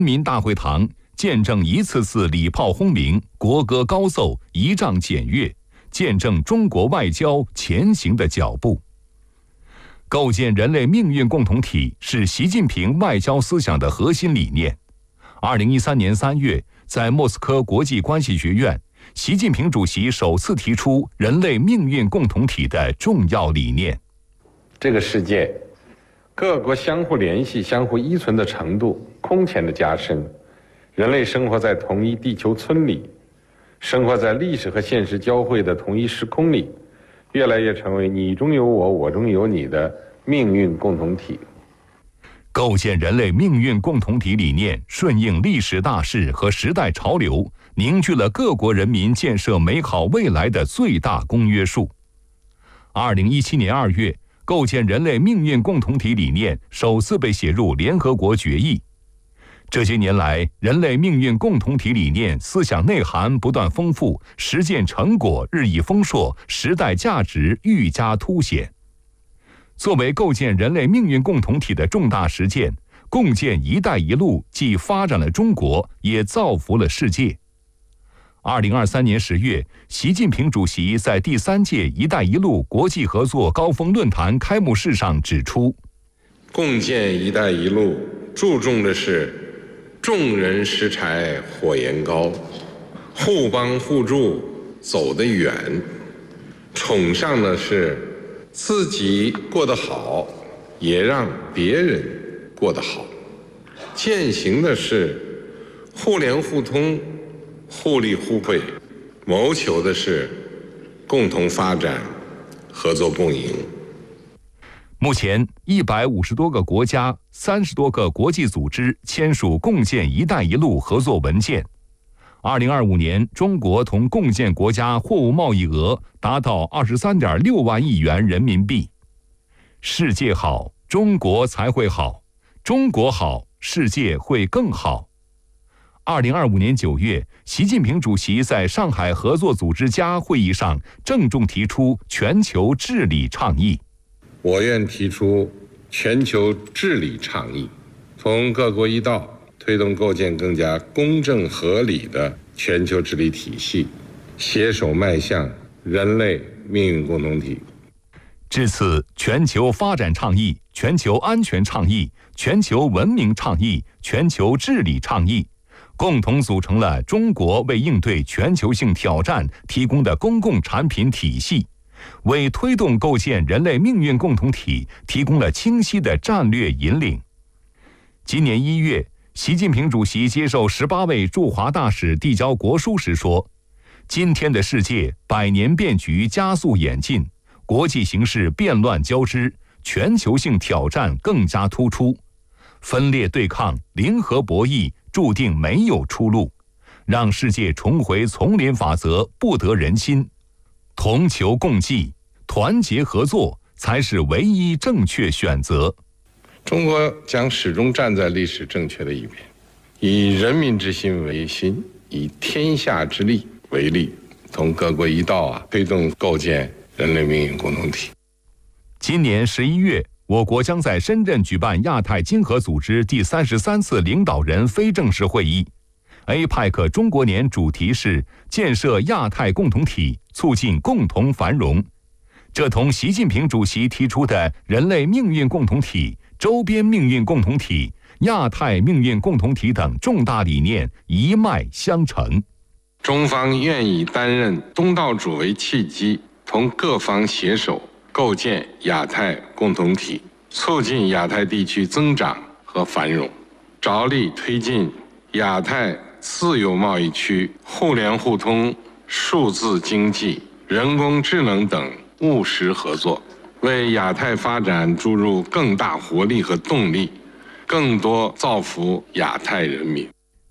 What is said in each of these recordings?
民大会堂，见证一次次礼炮轰鸣，国歌高奏，仪仗检阅，见证中国外交前行的脚步。构建人类命运共同体是习近平外交思想的核心理念。2013年3月，在莫斯科国际关系学院，习近平主席首次提出人类命运共同体的重要理念。 这个世界，各国相互联系、相互依存的程度空前的加深，人类生活在同一地球村里，生活在历史和现实交汇的同一时空里，越来越成为你中有我，我中有你的命运共同体。 构建人类命运共同体理念顺应历史大势和时代潮流，凝聚了各国人民建设美好未来的最大公约数。2017年2月，构建人类命运共同体理念首次被写入联合国决议。这些年来，人类命运共同体理念思想内涵不断丰富，实践成果日益丰硕，时代价值愈加凸显。作为构建人类命运共同体的重大实践，共建“一带一路”既发展了中国，也造福了世界。2023年10月，习近平主席在第3届“一带一路”国际合作高峰论坛开幕式上指出， 共建“一带一路”注重的是众人拾柴火焰高，互帮互助走得远，崇尚的是自己过得好，也让别人过得好，践行的是互联互通、互利互惠，谋求的是共同发展、合作共赢。 目前150多个国家、30多个国际组织签署共建“一带一路”合作文件。2025年，中国同共建国家货物贸易额达到23.6万亿元人民币。世界好，中国才会好；中国好，世界会更好。2025年9月，习近平主席在上海合作组织家会议上郑重提出全球治理倡议。 我愿提出全球治理倡议，同各国一道，推动构建更加公正合理的全球治理体系，携手迈向人类命运共同体。 至此，全球发展倡议、全球安全倡议、全球文明倡议、全球治理倡议，共同组成了中国为应对全球性挑战提供的公共产品体系，为推动构建人类命运共同体提供了清晰的战略引领。今年1月，习近平主席接受18位驻华大使递交国书时说，今天的世界百年变局加速演进，国际形势变乱交织，全球性挑战更加突出，分裂对抗、零和博弈注定没有出路，让世界重回丛林法则不得人心，同求共济、团结合作才是唯一正确选择。 中国将始终站在历史正确的一边，以人民之心为心，以天下之利为利，同各国一道推动构建人类命运共同体。 今年11月，我国将在深圳举办亚太经合组织第33次领导人非正式会议。APEC 中国年主题是建设亚太共同体，促进共同繁荣。这同习近平主席提出的人类命运共同体、周边命运共同体、亚太命运共同体等重大理念一脉相承。 中方愿以担任东道主为契机，同各方携手构建亚太共同体，促进亚太地区增长和繁荣，着力推进亚太自由贸易区互联互通、数字经济、人工智能等务实合作，为亚太发展注入更大活力和动力，更多造福亚太人民。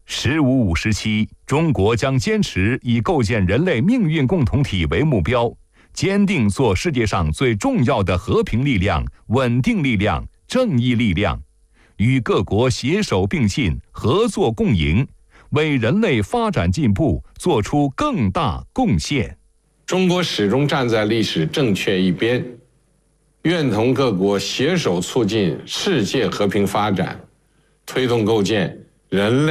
15、57，中国将坚持以构建人类命运共同体为目标，坚定做世界上最重要的和平力量、稳定力量、正义力量，与各国携手并进、合作共赢，为人类发展进步做出更大贡献。 中国始终站在历史正确一边，愿同各国携手促进世界和平发展，推动构建人类